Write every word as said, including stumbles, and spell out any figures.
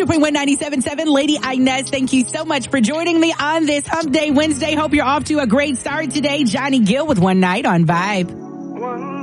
two point one ninety-seven point seven, Lady Inez, thank you so much for joining me on this Hump Day Wednesday. Hope you're off to a great start today. Johnny Gill with One Night on Vibe.